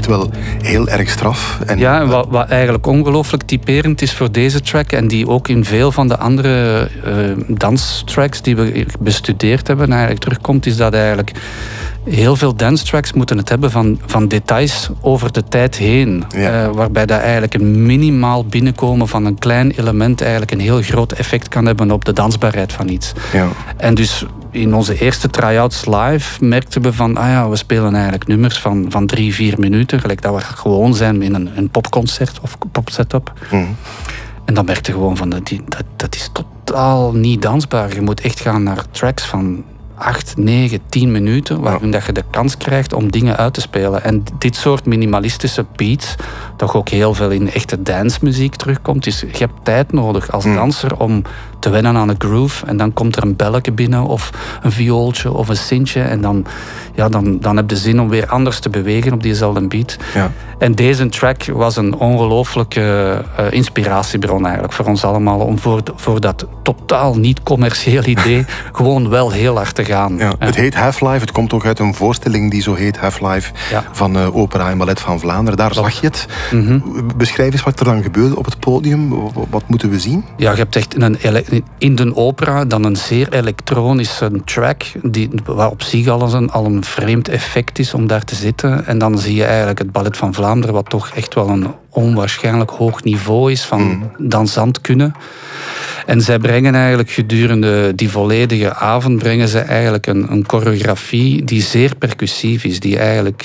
wel heel erg straf. En ja, wat eigenlijk ongelooflijk typerend is voor deze track en die ook in veel van de andere danstracks die we bestudeerd hebben eigenlijk terugkomt, is dat eigenlijk heel veel dance tracks moeten het hebben van details over de tijd heen. Ja. Waarbij dat eigenlijk een minimaal binnenkomen van een klein element eigenlijk een heel groot effect kan hebben op de dansbaarheid van iets. Ja. En dus in onze eerste try-outs live merkten we van, we spelen eigenlijk nummers van 3-4 minuten, gelijk dat we gewoon zijn in een popconcert of popsetup. Mm. En dan merkte je gewoon van, dat is totaal niet dansbaar. Je moet echt gaan naar tracks van 8, 9, 10 minuten, waarin dat je de kans krijgt om dingen uit te spelen. En dit soort minimalistische beats, toch ook heel veel in echte dancemuziek terugkomt, is je hebt tijd nodig als danser om te wennen aan een groove. En dan komt er een belletje binnen, of een viooltje, of een sintje. En dan heb je zin om weer anders te bewegen op diezelfde beat. Ja. En deze track was een ongelooflijke inspiratiebron eigenlijk voor ons allemaal, om voor dat totaal niet commercieel idee gewoon wel heel hard te gaan. Ja. Het heet Half-Life, het komt ook uit een voorstelling die zo heet, Half-Life, van Opera en Ballet van Vlaanderen. Daar zag je het. Beschrijf eens wat er dan gebeurde op het podium. Wat moeten we zien? Ja, je hebt echt in de opera dan een zeer elektronische track, waar op zich al een vreemd effect is om daar te zitten. En dan zie je eigenlijk het Ballet van Vlaanderen, wat toch echt wel een onwaarschijnlijk hoog niveau is van dansant kunnen. En zij brengen eigenlijk gedurende die volledige avond brengen ze eigenlijk een choreografie die zeer percussief is. Die eigenlijk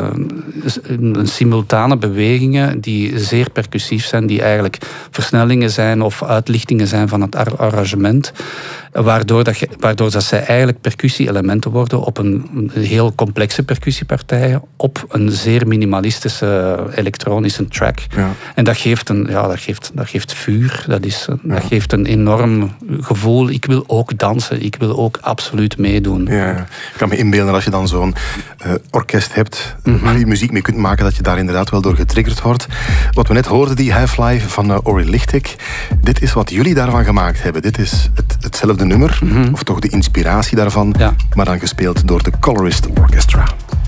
een simultane bewegingen die zeer percussief zijn. Die eigenlijk versnellingen zijn of uitlichtingen zijn van het arrangement. Waardoor dat zij eigenlijk percussie-elementen worden op een heel complexe percussiepartijen op een zeer minimalistische elektronische track. Ja. En dat geeft vuur, dat geeft een enorm gevoel. Ik wil ook dansen, ik wil ook absoluut meedoen. Ja, ik kan me inbeelden als je dan zo'n orkest hebt waar je muziek mee kunt maken, dat je daar inderdaad wel door getriggerd wordt. Wat we net hoorden, die Half-Life van Ori Lichtek, dit is wat jullie daarvan gemaakt hebben. Dit is hetzelfde nummer, of toch de inspiratie daarvan, maar dan gespeeld door de Colorist Orchestra.